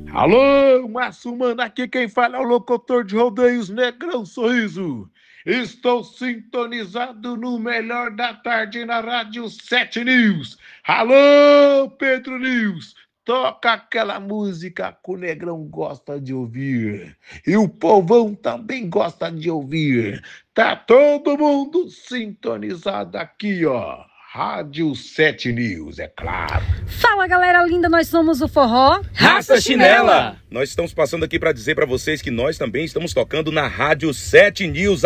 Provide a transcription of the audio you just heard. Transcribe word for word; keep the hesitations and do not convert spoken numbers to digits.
Alô, Massumana, aqui quem fala é o locutor de rodeios Negrão Sorriso. Estou sintonizado no melhor da tarde na Rádio sete News. Alô, Pedro News, toca aquela música que o Negrão gosta de ouvir. E o povão também gosta de ouvir. Tá todo mundo sintonizado aqui, ó. Rádio sete News, é claro. Fala, galera linda, nós somos o Forró Raça Chinela. Nós estamos passando aqui para dizer para vocês que nós também estamos tocando na Rádio sete News.